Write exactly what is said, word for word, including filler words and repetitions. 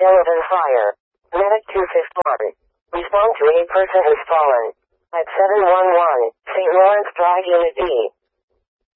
eleven fire. Medic two fifty-one. Respond to a person who's fallen. At seven one one, Saint Lawrence Drive Unit B.